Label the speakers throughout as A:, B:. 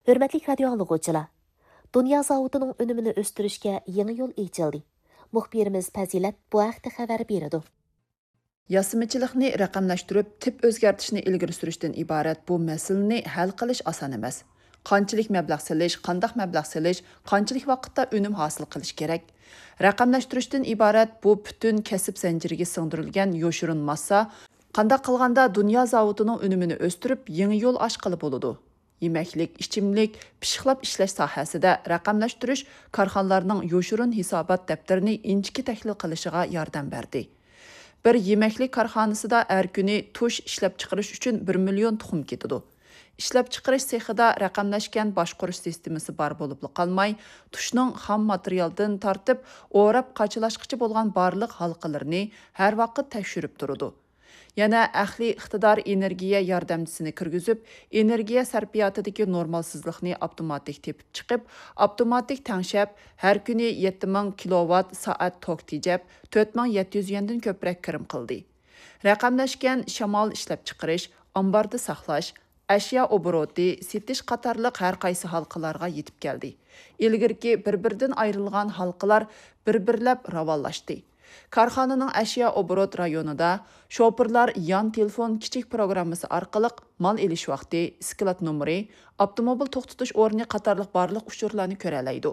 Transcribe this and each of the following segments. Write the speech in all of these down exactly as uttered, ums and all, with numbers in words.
A: Hürmetli radio anlıqçılar, Dünya zavutunun önümünü östürüşke yeni yol içildi. Muhbirimiz Fazilat bu haqda xabar beradi.
B: Yasimichilikni raqamlashtirib, tip o'zgartishni ilgari surishdan iborat bu masalani hal qilish oson emas. Qanchalik mablag' selish, qanday mablag' selish, qanchalik vaqtda unum hosil qilish kerak. Raqamlashtirishdan iborat bu butun kasb zanjiriga singdirilgan yo'shirin massa, qanday qilganda dunyo zavodining unumini o'stirib, yangi yo'l ochqili bo'ladi. Yemeklik, ichimlik, pishiqlab ishlash sohasida raqamlashtirish korxonalarning yo'shirin hisobot daftarini inchki tahlil qilishiga yordam berdi. Bir yemeklik korxonasida har kuni tush ishlab chiqarish uchun bir million tuxum ketadi. Ishlab chiqarish sexida raqamlashgan boshqarish sistemasi bor bo'lib qolmay, tushning xam materialdan tortib, o'rab qachilashqichi bo'lgan barliq halqalarni har vaqt tekshirib turadi. Yana ahli iqtidor energiya yordamchisini kirgizib, energiya sarfiyotidagi normalsizlikni avtomatik tepib chiqib, avtomatik tangshab, har kuni yetti ming kilovat soat tok tejab, to'rt ming yetti yuz yendan ko'proq kirim qildi. Raqamlashgan shamol ishlab chiqarish, omborda saqlash, ashyo obroti, setish qatorliq har qaysi halqalarga yetib keldi. Ilgirki bir-biridan ayrilgan halqalar bir-birlab ravonlashdi. Korxonaning ashyo obrot rayonida shopirlar yon telefon kichik programmasi orqali mal elish vaqti, sklad nomeri, avtomobil to'xtatish o'rni qatorliq barliq uchurlarni ko'ra oladi.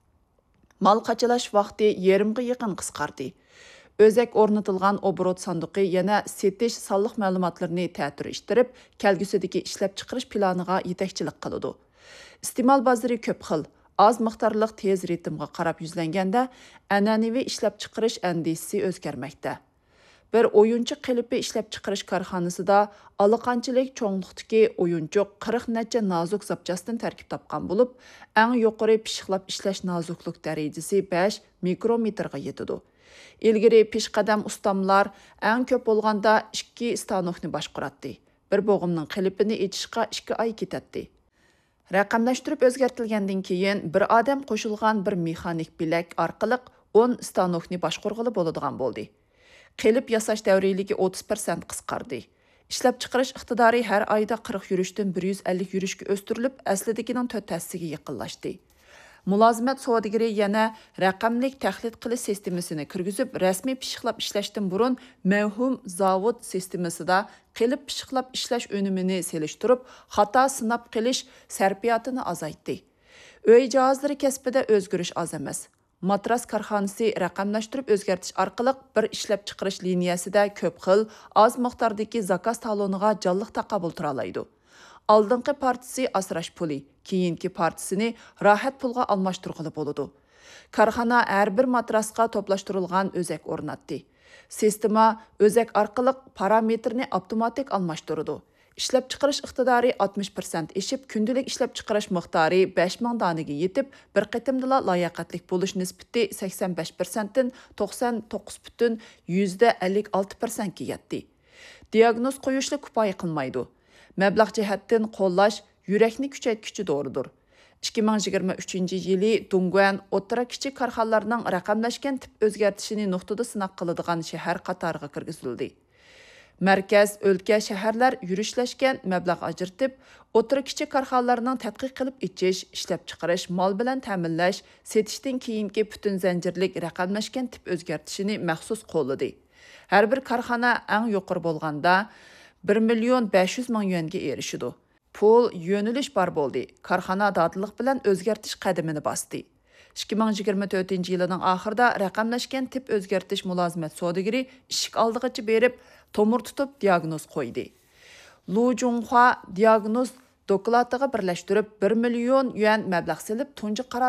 B: Mal qachilash vaqti yarimga yaqin qisqardi. Özek o'rnatilgan obrot sanduqi yana setish sonliq ma'lumotlarni ta'tirishtirib, kelgusidagi ishlab chiqarish planiga yetakchilik qiladi. Iste'mol bozori ko'p xil. Az miqdorliq tez ritmga qarab yuzlanganda, an'anaviy ishlab chiqarish andisi o'zgarmoqda. Bir o'yinchoq qilipi ishlab chiqarish korxonasida allaqanchalik cho'nglikdagi o'yinchoq qirq necha nozuk zapchastdan tarkib topgan bo'lib, eng yuqori pishiqlab ishlash nozuklik darajasi besh mikrometrga yetadi. Ilgari peshqadam ustamlar eng ko'p bo'lganda ikki stanokni boshqaradi. Bir bo'g'imning qilipini etishga ikki oy ketadi. Raqamlashtirib o'zgartilgandan keyin bir odam qo'shilgan bir mexanik bilak orqali o'n stanokni boshqarg'ili bo'ladigan bo'ldi. Qilib yasash davriyligi o'ttiz foiz qisqardi. Ishlab chiqarish iqtidori har oyda qirq yurishdan bir yuz ellik yurishga o'stirilib, aslidagining to'rt tassiga yaqinlashdi. Mulozimat savdogari yana raqamlik tahlil qilish sistemasini kirgizib, rasmiy pishiqlab ishlashdan burun mavhum zavod sistemasida qilib pishiqlab ishlash unumini selishtirib, xato sinab qilish sarfiyotini azaytdi. Uy jihozlari kasbida o'zgarish oz emas. Matras korxonasi raqamlashtirib o'zgartish orqali bir ishlab chiqarish liniyasida ko'p xil, oz miqdordagi zakaz taloniga jonliq taqabul tura oladi. Aldınqı partisi asrash puli, keyinki partisini rahat pulga almashtirg'ili bo'ladi. Korxona har bir matrasga to'plashtirilgan o'zak o'rnatdi. Sistema o'zak orqali parametrni avtomatik almashtiradi. Ishlab chiqarish iqtidori oltmish foiz eshib, kundalik ishlab chiqarish miqdori besh ming danaga yetib, bir qatimda layoqatlik bo'lish nisbati sakson besh foizdan to'qson to'qqiz butun ellik olti foizga yetdi. Diagnoz qo'yishni kifoya qilmaydi. Mablag' jihatdan qo'llash yurakni kuchaytkichi doridir. ikki ming yigirma uchinchi yili Dongguan o'ttira kichik korxonalarning raqamlashgan tip o'zgartishini nuqtada sinab qiladigan shahar qatoriga kirgizildi. Markaz, o'lka, shaharlar yurishlashgan mablag' ajratib, o'ttira kichik korxonalarning tadqiq qilib ichish, ishlab chiqarish, mol bilan ta'minlash, setishdan keyingi butun zanjirlik raqamlashgan tip o'zgartishini maxsus qo'lladi. Har bir korxona eng yuqori bo'lganda bir million besh yuz ming yuanga erishidi. Pul yo'nalish bor bo'ldi. Korxona dadillik bilan o'zgartish qadamini bosdi. ikki ming yigirma to'rtinchi yilning oxirida raqamlashgan tip o'zgartish mulozimat savdogari ishik oldigacha berib, tomir tutib diagnoz qo'ydi. Lu Junhua diagnoz doklatiga birlashtirib bir million yuan mablag' selib tunji qaror